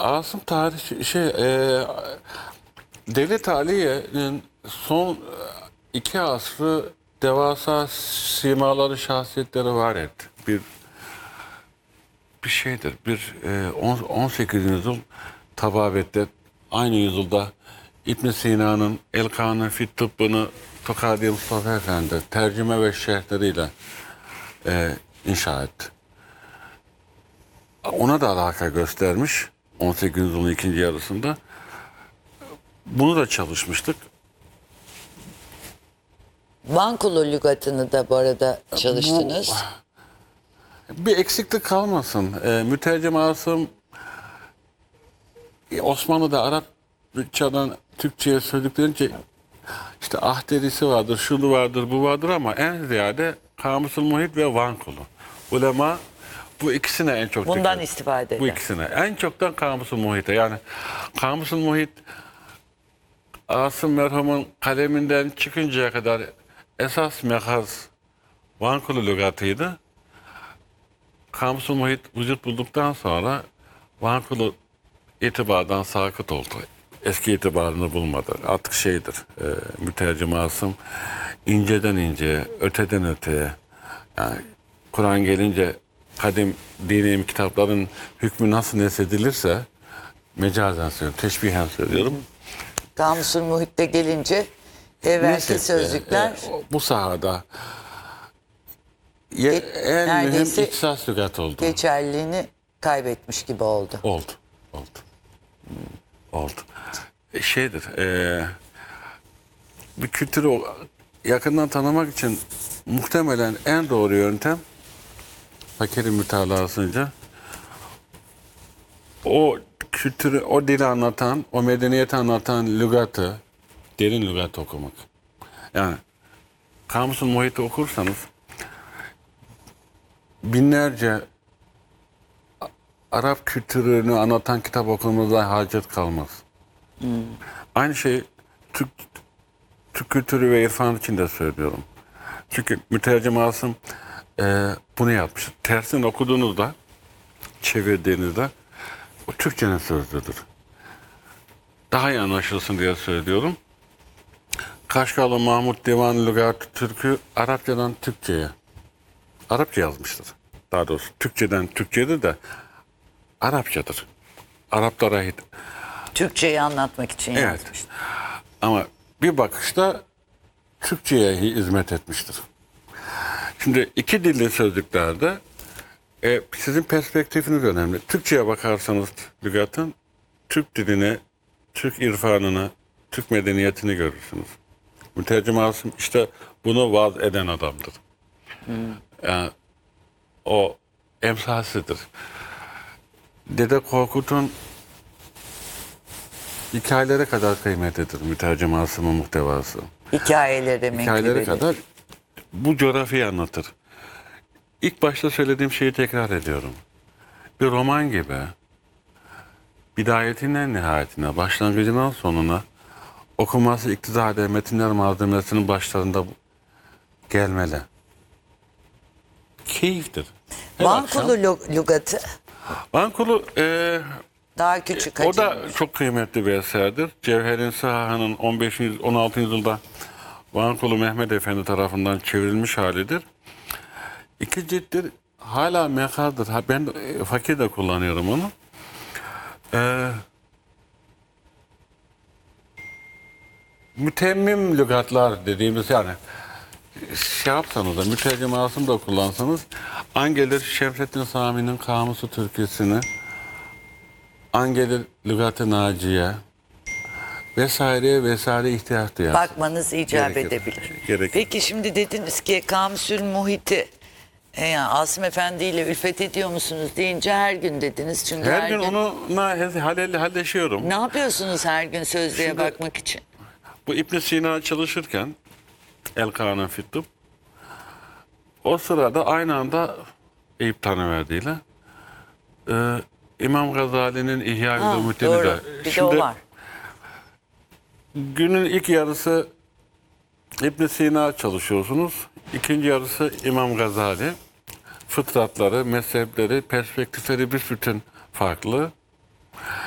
Asım tarih Devlet Aliye'nin son 2 asrı devasa simaları, şahsiyetleri var etti. Bir şeydir. 18. yüzyıl tababette, aynı yüzyılda İbn Sina'nın El-Kanun fi Tıbbı'nı Tokadi Mustafa Efendi tercüme ve şerhleriyle inşa etti. Ona da alaka göstermiş 18. yüzyılın ikinci yarısında. Bunu da çalışmıştık. Vankulu lügatını da bu arada çalıştınız. Bir eksiklik kalmasın. Mütercim Asım Osmanlı'da Arapçadan Türkçe'ye söylediklerinde işte ahderisi vardır, şunu vardır, bu vardır ama en ziyade Kamusul Muhit ve Vankulu. Ulema bu ikisine en çok Bundan dikkat. istifade eder. Bu ikisine. En çoktan Kamusul Muhit'e. Yani Kamusul Muhit Asım merhumun kaleminden çıkıncaya kadar esas mekaz Vankulu lügatıydı. Kamusul Muhit vücut bulduktan sonra Vankulu itibardan sakıt oldu. Eski itibarını bulmadı. Artık mütercim Asım inceden inceye, öteden öteye, yani Kur'an gelince kadim dini kitapların hükmü nasıl nesedilirse, mecazen söylüyorum, teşbihen söylüyorum. Kamusul Muhit'te gelince evvelki sözlükler bu sahada en mühim neredeyse ihtisas lügat oldu. geçerliliğini kaybetmiş gibi oldu. Oldu. Bir kültürü yakından tanımak için muhtemelen en doğru yöntem Fakir'in mütalasınca o kültürü, o dili anlatan, o medeniyeti anlatan lügatı, derin lügatı okumak. Yani Kamusul Muhit'i okursanız binlerce Arap kültürünü anlatan kitap okumanıza hacet kalmaz. Aynı şey Türk kültürü ve irfan için de söylüyorum. Çünkü mütercim Asım bunu yapmış. Tersini okuduğunuzda, çevirdiğinizde o Türkçenin sözlüdür. Daha iyi anlaşılsın diye söylüyorum. Kaşgarlı Mahmut Divan Lügat-ı Türk'ü Arapçadan Türkçe'ye, Arapça yazmıştır. Daha doğrusu Türkçeden Türkçe'dir de Arapçadır. Araplara Türkçeyi anlatmak için evet. yazmış. Ama bir bakışta Türkçe'ye hizmet etmiştir. Şimdi iki dilli sözlüklerde sizin perspektifiniz önemli. Türkçe'ye bakarsanız lügatın Türk dilini, Türk irfanını, Türk medeniyetini görürsünüz. Mütercim Asım işte bunu vaaz eden adamdır. Yani o emsalsidir. Dede Korkut'un hikayeleri kadar kıymetlidir mütercim Asım'ın muhtevası. Hikayeleri kadar bu coğrafyayı anlatır. İlk başta söylediğim şeyi tekrar ediyorum. Bir roman gibi bidayetinden nihayetine, başlangıcından sonuna okunması iktiza eden metinler malzemesinin başlarında gelmeli. Keyiftir. Vankulu lügatı Vankulu daha küçük o da hacimli. çok kıymetli bir eserdir. Cevherin Saha'nın 16. yüzyılda Vankulu Mehmet Efendi tarafından çevrilmiş halidir. 2 cilttir. Hala mekazdır. Ben Fakir de kullanıyorum onu. Mütemmim lügatlar dediğimiz, yani yapsanız da mütercim Asım da kullansanız an gelir Şemsettin Sami'nin Kamusu Türküsünü, an gelir Lügat-ı Naciye vesaire ihtiyaç duyar. Bakmanız icap edebilir. Gerekir. Peki şimdi dediniz ki Kamusul Muhit'i yani Asım Efendi ile ülfet ediyor musunuz deyince her gün dediniz. Çünkü Her gün onunla halleşiyorum. Ne yapıyorsunuz her gün sözlüğe Şimdi- bakmak için? Bu İbn Sina çalışırken El-Kanun fi Tıbb, o sırada aynı anda Eyüp Tanıverdi'yle İmam Gazali'nin İhya-i Ulumuddin'i Doğru. de. Bir de o var. Günün ilk yarısı İbn Sina çalışıyorsunuz. İkinci yarısı İmam Gazali. Fıtratları, mezhepleri, perspektifleri büsbütün farklı.